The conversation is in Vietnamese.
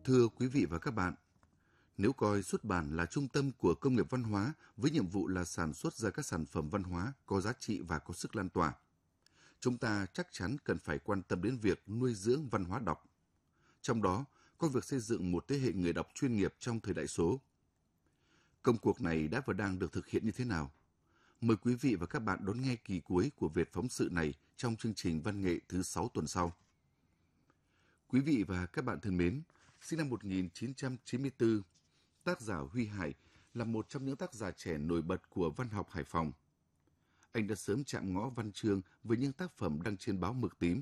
Thưa quý vị và các bạn, nếu coi xuất bản là trung tâm của công nghiệp văn hóa với nhiệm vụ là sản xuất ra các sản phẩm văn hóa có giá trị và có sức lan tỏa, chúng ta chắc chắn cần phải quan tâm đến việc nuôi dưỡng văn hóa đọc. Trong đó, có việc xây dựng một thế hệ người đọc chuyên nghiệp trong thời đại số. Công cuộc này đã và đang được thực hiện như thế nào? Mời quý vị và các bạn đón nghe kỳ cuối của Việt phóng sự này trong chương trình văn nghệ thứ 6 tuần sau. Quý vị và các bạn thân mến, sinh năm 1994, tác giả Huy Hải là một trong những tác giả trẻ nổi bật của văn học Hải Phòng. Anh đã sớm chạm ngõ văn chương với những tác phẩm đăng trên báo Mực Tím